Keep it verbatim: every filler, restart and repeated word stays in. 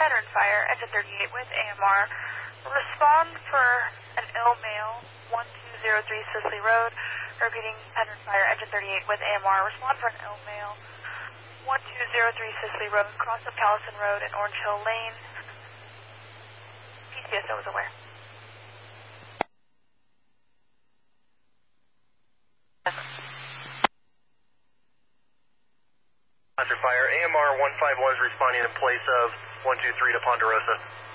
pattern fire, engine thirty-eight with A M R. Respond for an ill male, one two zero three Sisley Road. Repeating, pattern fire, engine thirty-eight with A M R. Respond for an ill male, one two zero three Sisley Road, cross of Callison Road and Orange Hill Lane. P C S O is aware. Pattern fire, A M R one five one is responding in place of one two three to Ponderosa.